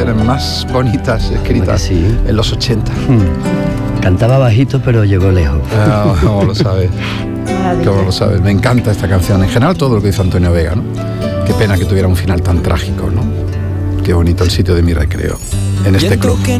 canciones más bonitas escritas en los 80. Cantaba bajito, pero llegó lejos. ¿Cómo lo sabes? ¿Cómo lo sabes? Me encanta esta canción. En general, todo lo que hizo Antonio Vega, ¿no? Qué pena que tuviera un final tan trágico, ¿no? Qué bonito el sitio de mi recreo, en este club.